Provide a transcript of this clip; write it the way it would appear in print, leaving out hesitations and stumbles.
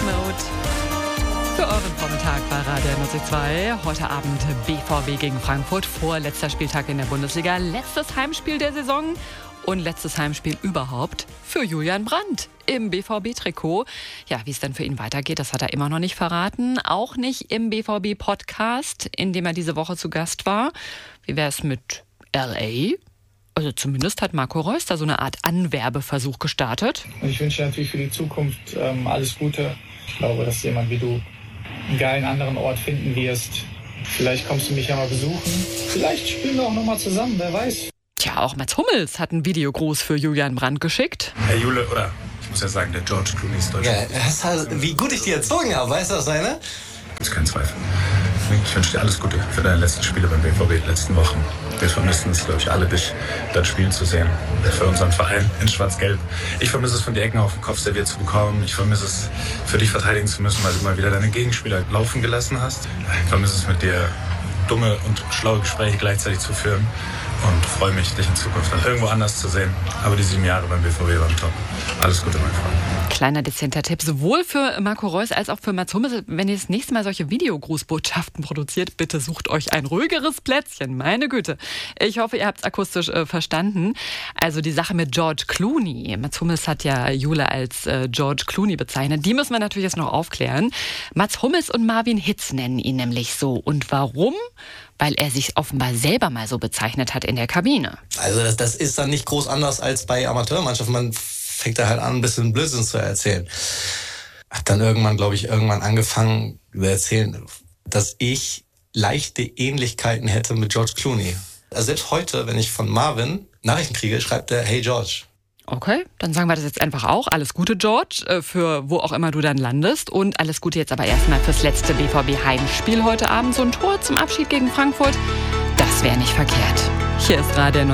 Mode für euren Vormittag bei Radio 92. Heute Abend BVB gegen Frankfurt, vorletzter Spieltag in der Bundesliga, letztes Heimspiel der Saison und letztes Heimspiel überhaupt für Julian Brandt im BVB-Trikot. Ja, wie es dann für ihn weitergeht, das hat er immer noch nicht verraten. Auch nicht im BVB-Podcast, in dem er diese Woche zu Gast war. Wie wäre es mit LA? Also zumindest hat Marco Reus da so eine Art Anwerbeversuch gestartet. Ich wünsche dir natürlich für die Zukunft alles Gute. Ich glaube, dass jemand wie du einen geilen anderen Ort finden wirst. Vielleicht kommst du mich ja mal besuchen. Vielleicht spielen wir auch noch mal zusammen, wer weiß. Tja, auch Mats Hummels hat einen Videogruß für Julian Brandt geschickt. Herr Jule, oder ich muss ja sagen, der George Clooney ist Deutscher. Ja, wie gut ich die erzogen habe, weißt du, was ich meine? Ist kein Zweifel. Ich wünsche dir alles Gute für deine letzten Spiele beim BVB in den letzten Wochen. Wir vermissen es, glaube ich, alle, dich dort spielen zu sehen. Für unseren Verein in Schwarz-Gelb. Ich vermisse es, von die Ecken auf den Kopf serviert zu bekommen. Ich vermisse es, für dich verteidigen zu müssen, weil du mal wieder deine Gegenspieler laufen gelassen hast. Ich vermisse es, mit dir dumme und schlaue Gespräche gleichzeitig zu führen. Und freue mich, dich in Zukunft dann irgendwo anders zu sehen. Aber die 7 Jahre beim BVB waren top. Alles Gute, mein Freund. Kleiner dezenter Tipp, sowohl für Marco Reus als auch für Mats Hummels. Wenn ihr das nächste Mal solche Videogrußbotschaften produziert, bitte sucht euch ein ruhigeres Plätzchen. Meine Güte. Ich hoffe, ihr habt es akustisch verstanden. Also die Sache mit George Clooney. Mats Hummels hat ja Jule als George Clooney bezeichnet. Die müssen wir natürlich jetzt noch aufklären. Mats Hummels und Marvin Hitz nennen ihn nämlich so. Und warum? Weil er sich offenbar selber mal so bezeichnet hat in der Kabine. Also das ist dann nicht groß anders als bei Amateurmannschaften. Man fängt da halt an, ein bisschen Blödsinn zu erzählen. Hat dann irgendwann angefangen zu erzählen, dass ich leichte Ähnlichkeiten hätte mit George Clooney. Also selbst heute, wenn ich von Marvin Nachrichten kriege, schreibt er, hey George. Okay, dann sagen wir das jetzt einfach auch. Alles Gute, George, für wo auch immer du dann landest. Und alles Gute jetzt aber erstmal fürs letzte BVB-Heimspiel heute Abend. So ein Tor zum Abschied gegen Frankfurt, das wäre nicht verkehrt. Hier ist Radio